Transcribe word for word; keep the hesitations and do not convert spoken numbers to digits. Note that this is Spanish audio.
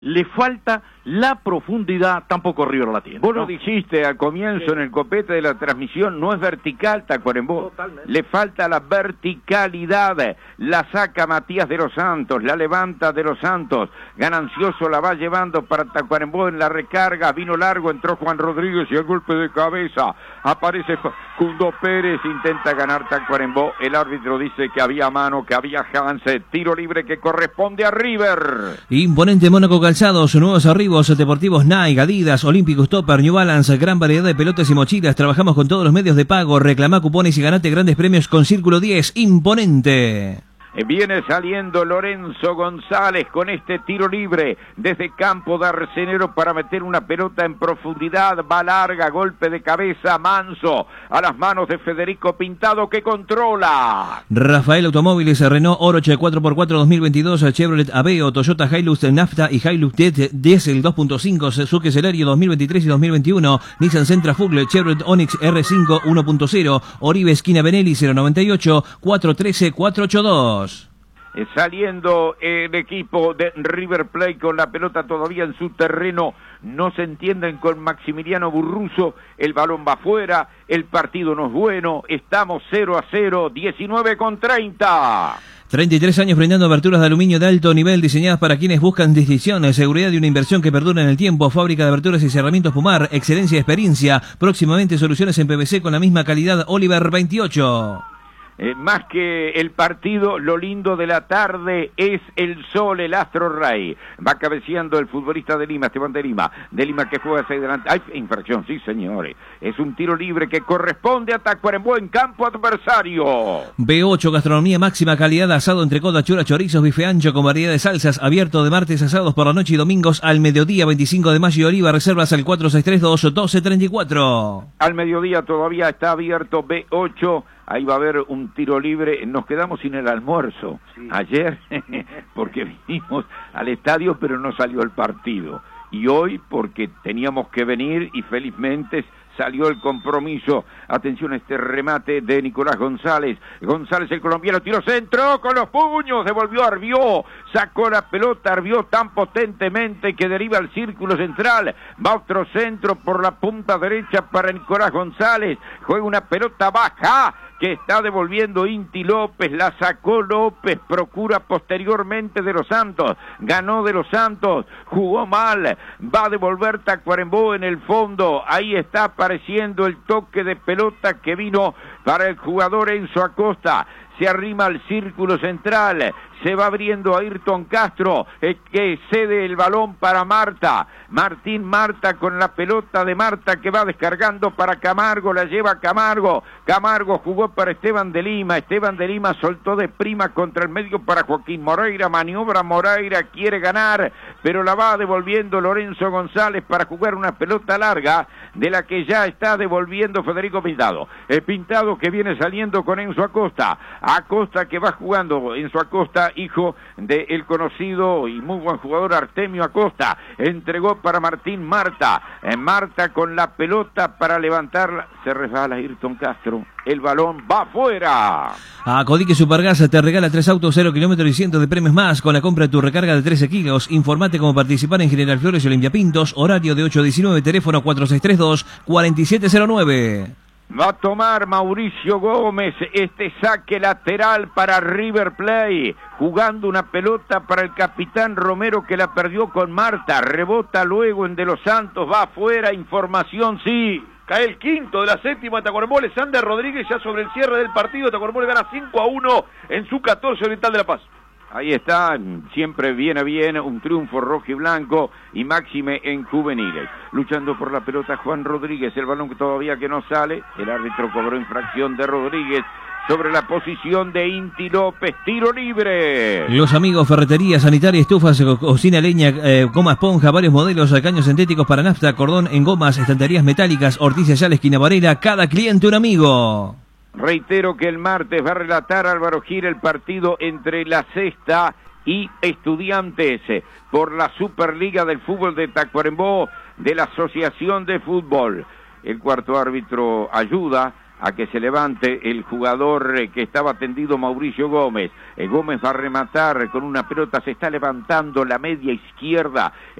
Le falta la profundidad, tampoco River la tiene. Vos ¿no? lo dijiste al comienzo sí. en el copete de la transmisión, no es vertical Tacuarembó. Totalmente. Le falta la verticalidad. La saca Matías de los Santos, la levanta de los Santos. Ganancioso la va llevando para Tacuarembó en la recarga. Vino largo, entró Juan Rodríguez y el golpe de cabeza. Aparece Facundo Pérez, intenta ganar Tacuarembó. El árbitro dice que había mano, que había chance. Tiro libre que corresponde a River. Imponente Mónaco Calzados, nuevos arribos deportivos Nike, Adidas, Olímpicos, Topper, New Balance, gran variedad de pelotas y mochilas. Trabajamos con todos los medios de pago. Reclamá cupones y ganate grandes premios con Círculo diez. Imponente. Viene saliendo Lorenzo González con este tiro libre desde campo de Arcenero para meter una pelota en profundidad, va larga, golpe de cabeza, Manso, a las manos de Federico Pintado que controla. Rafael Automóviles, Renault Oroch cuatro por cuatro dos mil veintidós, Chevrolet Aveo, Toyota Hilux Nafta y Hilux Diesel dos punto cinco, Suzuki Celerio dos mil veintitrés y dos mil veintiuno, Nissan Sentra Fugle, Chevrolet Onix R cinco uno punto cero, Oribe esquina Benelli cero noventa y ocho, cuatro trece cuatro ochenta y dos. Saliendo el equipo de River Plate con la pelota todavía en su terreno, no se entienden con Maximiliano Burruso, el balón va afuera, el partido no es bueno, estamos cero a cero, diecinueve con treinta. treinta y tres años brindando aberturas de aluminio de alto nivel diseñadas para quienes buscan distinción, seguridad y una inversión que perdura en el tiempo. Fábrica de aberturas y cerramientos Pumar, excelencia y experiencia. Próximamente soluciones en P V C con la misma calidad. Oliver veintiocho. Eh, más que el partido, lo lindo de la tarde es el sol, el astro rey. Va cabeceando el futbolista de Lima, Esteban de Lima. De Lima que juega hacia adelante. ¡Ay, infracción! Sí, señores. Es un tiro libre que corresponde a Tacuarembó en campo adversario. B ocho, gastronomía máxima calidad, asado, entrecot, chura, chorizos, bife ancho con variedad de salsas. Abierto de martes, asados por la noche y domingos al mediodía, veinticinco de mayo y Oliva. Reservas al cuatro seis tres dos, uno dos tres cuatro. Al mediodía todavía está abierto B ocho. Ahí va a haber un tiro libre. Nos quedamos sin el almuerzo sí. ayer porque vinimos al estadio pero no salió el partido. Y hoy porque teníamos que venir y felizmente salió el compromiso. Atención a este remate de Nicolás González. González, el colombiano, tiró centro con los puños, devolvió a Arbió, sacó la pelota, Arbió tan potentemente que deriva al círculo central. Va otro centro por la punta derecha para Nicolás González. Juega una pelota baja que está devolviendo Inti López, la sacó López, procura posteriormente de los Santos, ganó de los Santos, jugó mal, va a devolver Tacuarembó en el fondo, ahí está apareciendo el toque de pelota que vino para el jugador Enzo Acosta. Se arrima al círculo central, se va abriendo a Ayrton Castro, eh, que cede el balón para Marta, Martín Marta con la pelota de Marta que va descargando para Camargo, la lleva Camargo, Camargo jugó para Esteban de Lima, Esteban de Lima soltó de prima contra el medio para Joaquín Moreira, maniobra Moreira, quiere ganar, pero la va devolviendo Lorenzo González para jugar una pelota larga, de la que ya está devolviendo Federico Pintado, el Pintado que viene saliendo con Enzo Acosta, Acosta que va jugando, Enzo Acosta, hijo del conocido y muy buen jugador Artemio Acosta, entregó para Martín Marta, eh, Marta con la pelota para levantarla, se resbala Ayrton Castro, el balón va afuera. A Codique Supergas te regala tres autos, cero kilómetros y cientos de premios más con la compra de tu recarga de trece kilos. Informate cómo participar en General Flores y Olimpia Pintos, horario de ocho a diecinueve, teléfono cuatro seis tres dos, cuatro siete cero nueve. Va a tomar Mauricio Gómez este saque lateral para River Plate, jugando una pelota para el capitán Romero que la perdió con Marta, rebota luego en De los Santos, va afuera, información sí. Cae el quinto de la séptima, Tacuarembó, Alexander Rodríguez ya sobre el cierre del partido, Tacuarembó le gana cinco a uno en su catorce Oriental de La Paz. Ahí está, siempre viene bien, un triunfo rojo y blanco y máxime en juveniles. Luchando por la pelota Juan Rodríguez, el balón que todavía que no sale, el árbitro cobró infracción de Rodríguez sobre la posición de Inti López, tiro libre. Los amigos Ferretería, Sanitaria, Estufas, Cocina, Leña, eh, Goma Esponja, varios modelos, caños sintéticos para nafta, cordón en gomas, estanterías metálicas, Ortiz y Ayala, esquina Varela, cada cliente un amigo. Reitero que el martes va a relatar Álvaro Gira el partido entre La Sexta y Estudiantes por la Superliga del Fútbol de Tacuarembó de la Asociación de Fútbol. El cuarto árbitro ayuda a que se levante el jugador eh, que estaba tendido, Mauricio Gómez. Eh, Gómez va a rematar con una pelota, se está levantando la media izquierda.